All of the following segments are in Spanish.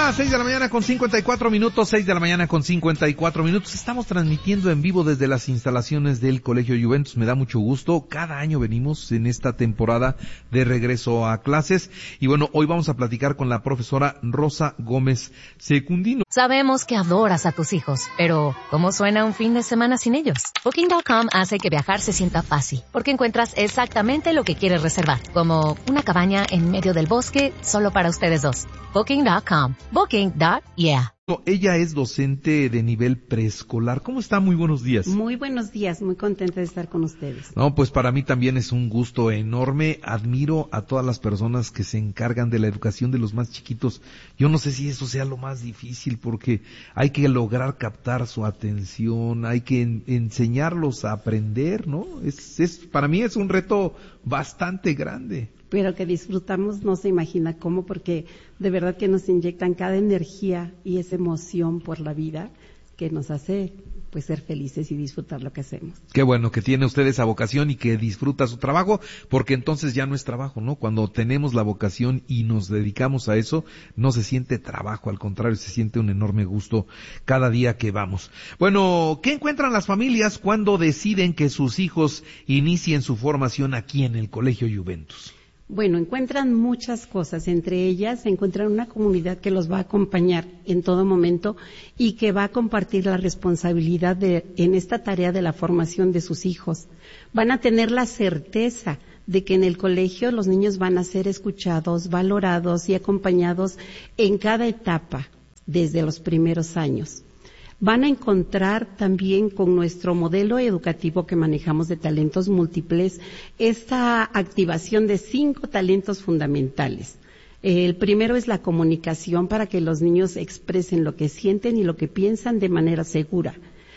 6 de la mañana con 54 minutos, 6 de la mañana con 54 minutos. Estamos transmitiendo en vivo desde las instalaciones del Colegio Juventus. Me da mucho gusto. Cada año venimos en esta temporada de regreso a clases. Y bueno, hoy vamos a platicar con la profesora Rosa Gómez Secundino. Sabemos que adoras a tus hijos, pero ¿cómo suena un fin de semana sin ellos? Booking.com hace que viajar se sienta fácil, porque encuentras exactamente lo que quieres reservar, como una cabaña en medio del bosque solo para ustedes dos. Booking.com. Booking.yeah. Ella es docente de nivel preescolar. ¿Cómo está? Muy buenos días. Muy buenos días, muy contenta de estar con ustedes. No, pues para mí también es un gusto enorme. Admiro a todas las personas que se encargan de la educación de los más chiquitos. Yo no sé si eso sea lo más difícil, porque hay que lograr captar su atención, hay que enseñarlos a aprender, ¿no? Para mí es un reto bastante grande. Pero que disfrutamos, no se imagina cómo, porque de verdad que nos inyectan cada energía y esa emoción por la vida que nos hace pues ser felices y disfrutar lo que hacemos. Qué bueno que tiene usted esa vocación y que disfruta su trabajo, porque entonces ya no es trabajo, ¿no? Cuando tenemos la vocación y nos dedicamos a eso, no se siente trabajo, al contrario, se siente un enorme gusto cada día que vamos. Bueno, ¿qué encuentran las familias cuando deciden que sus hijos inicien su formación aquí en el Colegio Juventus? Bueno, encuentran muchas cosas, entre ellas encuentran una comunidad que los va a acompañar en todo momento y que va a compartir la responsabilidad en esta tarea de la formación de sus hijos. Van a tener la certeza de que en el colegio los niños van a ser escuchados, valorados y acompañados en cada etapa, desde los primeros años. Van a encontrar también con nuestro modelo educativo que manejamos de talentos múltiples esta activación de 5 talentos fundamentales. El primero es la comunicación para que los niños expresen lo que sienten y lo que piensan de manera segura.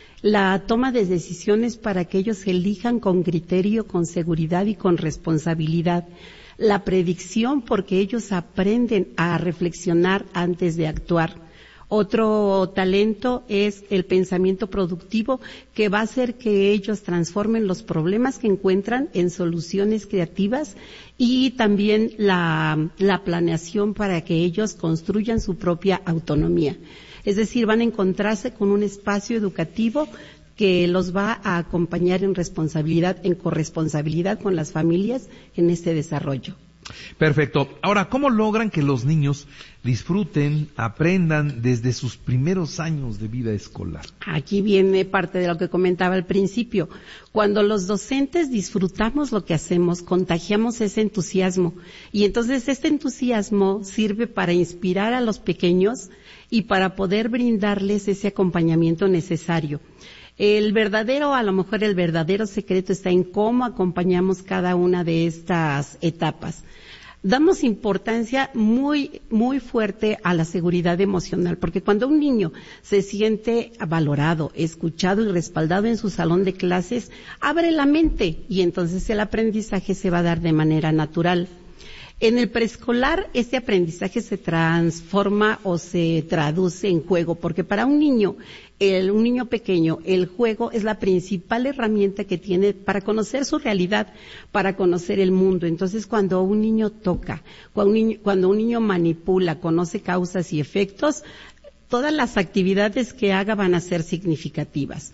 La toma de decisiones para que ellos elijan con criterio, con seguridad y con responsabilidad. La predicción porque ellos aprenden a reflexionar antes de actuar. Otro talento es el pensamiento productivo, que va a hacer que ellos transformen los problemas que encuentran en soluciones creativas, y también la planeación para que ellos construyan su propia autonomía. Es decir, van a encontrarse con un espacio educativo que los va a acompañar en responsabilidad, en corresponsabilidad con las familias en este desarrollo. Perfecto. Ahora, ¿cómo logran que los niños disfruten, aprendan desde sus primeros años de vida escolar? Aquí viene parte de lo que comentaba al principio. Cuando los docentes disfrutamos lo que hacemos, contagiamos ese entusiasmo. Y entonces este entusiasmo sirve para inspirar a los pequeños y para poder brindarles ese acompañamiento necesario. A lo mejor el verdadero secreto está en cómo acompañamos cada una de estas etapas. Damos importancia muy, muy fuerte a la seguridad emocional, porque cuando un niño se siente valorado, escuchado y respaldado en su salón de clases, abre la mente y entonces el aprendizaje se va a dar de manera natural. En el preescolar, este aprendizaje se transforma o se traduce en juego, porque para un niño pequeño, el juego es la principal herramienta que tiene para conocer su realidad, para conocer el mundo. Entonces, cuando un niño toca, cuando un niño manipula, conoce causas y efectos, todas las actividades que haga van a ser significativas.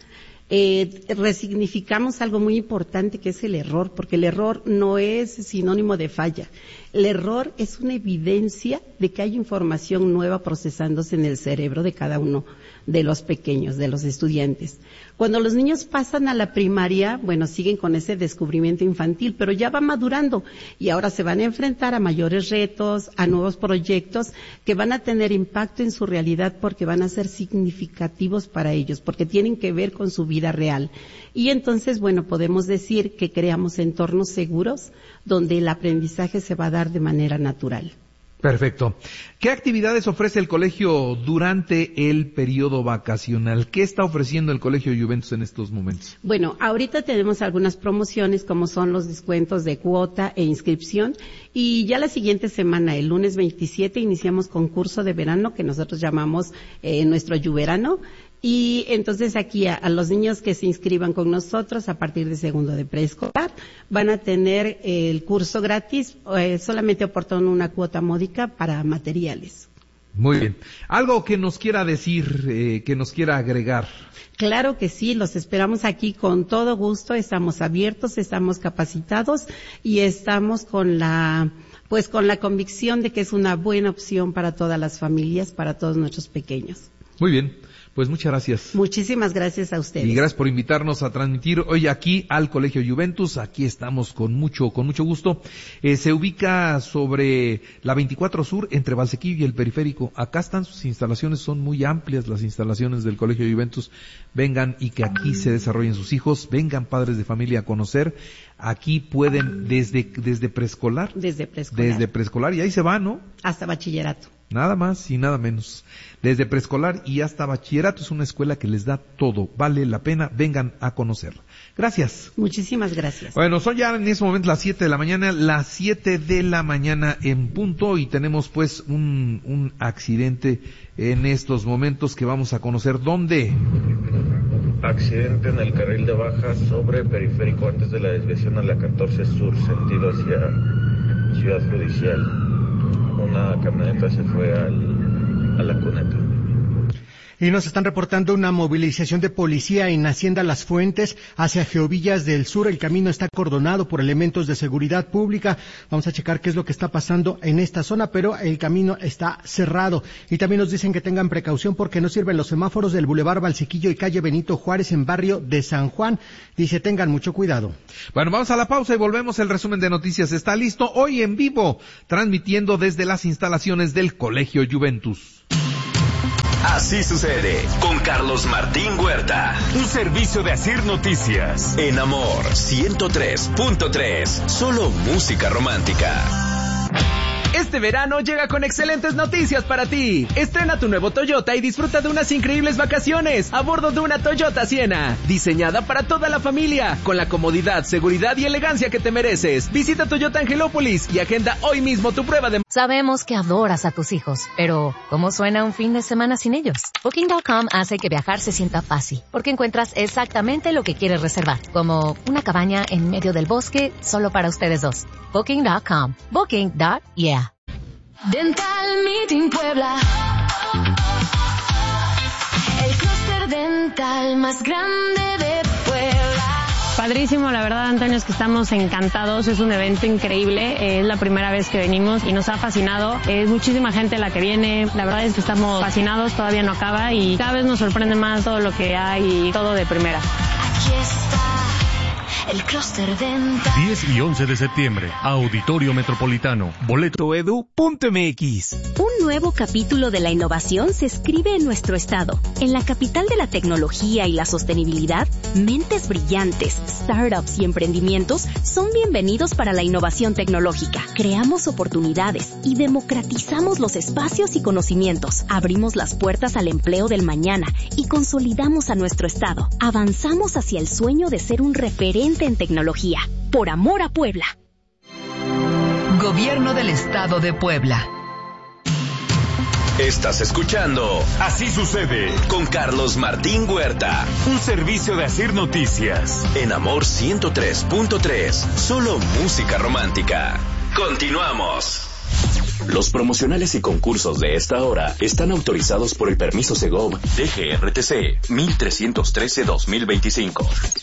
Resignificamos algo muy importante, que es el error, porque el error no es sinónimo de falla. El error es una evidencia de que hay información nueva procesándose en el cerebro de cada uno de los pequeños, de los estudiantes. Cuando los niños pasan a la primaria, bueno, siguen con ese descubrimiento infantil, pero ya van madurando y ahora se van a enfrentar a mayores retos, a nuevos proyectos que van a tener impacto en su realidad, porque van a ser significativos para ellos, porque tienen que ver con su vida real. Y entonces, bueno, podemos decir que creamos entornos seguros donde el aprendizaje se va a dar de manera natural. Perfecto. ¿Qué actividades ofrece el colegio durante el periodo vacacional? ¿Qué está ofreciendo el Colegio Juventus en estos momentos? Bueno, ahorita tenemos algunas promociones, como son los descuentos de cuota e inscripción, y ya la siguiente semana, el lunes 27, iniciamos concurso de verano que nosotros llamamos nuestro Juverano. Y entonces aquí a los niños que se inscriban con nosotros a partir de segundo de preescolar van a tener el curso gratis, solamente aportan una cuota módica para materiales. Muy bien. ¿Algo que nos quiera decir, que nos quiera agregar? Claro que sí, los esperamos aquí con todo gusto, estamos abiertos, estamos capacitados y estamos con la convicción de que es una buena opción para todas las familias, para todos nuestros pequeños. Muy bien. Pues muchas gracias. Muchísimas gracias a ustedes. Y gracias por invitarnos a transmitir hoy aquí al Colegio Juventus. Aquí estamos con mucho gusto. Se ubica sobre la 24 Sur, entre Valsequillo y el Periférico. Acá están sus instalaciones, son muy amplias las instalaciones del Colegio Juventus. Vengan y que aquí se desarrollen sus hijos. Vengan padres de familia a conocer. Aquí pueden desde preescolar. Desde preescolar y ahí se va, ¿no? Hasta bachillerato. Nada más y nada menos. Desde preescolar y hasta bachillerato es una escuela que les da todo. Vale la pena, vengan a conocerla. Gracias. Muchísimas gracias. Bueno, son ya en ese momento las 7 de la mañana en punto y tenemos pues un accidente en estos momentos que vamos a conocer. ¿Dónde? Accidente en el carril de baja sobre Periférico antes de la desviación a la 14 Sur, sentido hacia Ciudad Judicial. Una camioneta se fue a la cuneta. Y nos están reportando una movilización de policía en Hacienda Las Fuentes hacia Geovillas del Sur. El camino está acordonado por elementos de seguridad pública. Vamos a checar qué es lo que está pasando en esta zona, pero el camino está cerrado. Y también nos dicen que tengan precaución porque no sirven los semáforos del Boulevard Valsequillo y calle Benito Juárez en barrio de San Juan. Dice, tengan mucho cuidado. Bueno, vamos a la pausa y volvemos. El resumen de noticias está listo hoy en vivo, transmitiendo desde las instalaciones del Colegio Juventus. Así sucede con Carlos Martín Huerta. Un servicio de Asir Noticias. En Amor 103.3. Solo música romántica. Este verano llega con excelentes noticias para ti. Estrena tu nuevo Toyota y disfruta de unas increíbles vacaciones a bordo de una Toyota Siena, diseñada para toda la familia, con la comodidad, seguridad y elegancia que te mereces. Visita Toyota Angelópolis y agenda hoy mismo tu prueba de... Sabemos que adoras a tus hijos, pero ¿cómo suena un fin de semana sin ellos? Booking.com hace que viajar se sienta fácil, porque encuentras exactamente lo que quieres reservar, como una cabaña en medio del bosque solo para ustedes dos. Booking.com. Booking.yeah. Dental Meeting Puebla. El clúster dental más grande de Puebla. Padrísimo, la verdad, Antonio, es que estamos encantados, es un evento increíble, es la primera vez que venimos y nos ha fascinado, es muchísima gente la que viene, la verdad es que estamos fascinados, todavía no acaba y cada vez nos sorprende más todo lo que hay y todo de primera. Aquí está el clúster dental. 10 y 11 de septiembre, Auditorio Metropolitano, boletoedu.mx. Un nuevo capítulo de la innovación se escribe en nuestro estado. En la capital de la tecnología y la sostenibilidad, mentes brillantes, startups y emprendimientos son bienvenidos para la innovación tecnológica. Creamos oportunidades y democratizamos los espacios y conocimientos. Abrimos las puertas al empleo del mañana y consolidamos a nuestro estado. Avanzamos hacia el sueño de ser un referente en tecnología. Por amor a Puebla. Gobierno del Estado de Puebla. Estás escuchando Así sucede con Carlos Martín Huerta. Un servicio de Asir Noticias. En Amor 103.3. Solo música romántica. Continuamos. Los promocionales y concursos de esta hora están autorizados por el permiso Segov DGRTC 1313-2025.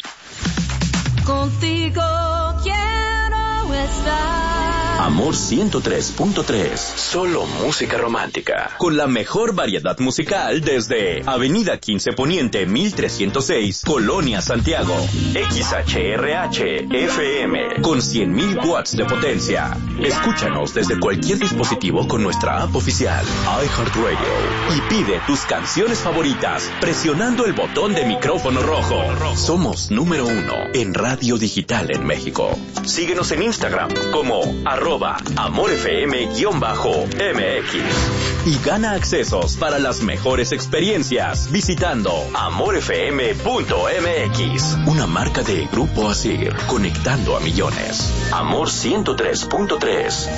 Contigo quiero estar. Amor 103.3. Solo música romántica. Con la mejor variedad musical desde Avenida 15 Poniente 1306, Colonia Santiago. XHRH FM con 100,000 watts de potencia. Escúchanos desde cualquier dispositivo con nuestra app oficial iHeartRadio y pide tus canciones favoritas presionando el botón de micrófono rojo. Somos número 1 en radio digital en México. Síguenos en Instagram como @AmorFM_MX y gana accesos para las mejores experiencias visitando AmorFM.mx, una marca de Grupo Asir, conectando a millones. Amor 103.3.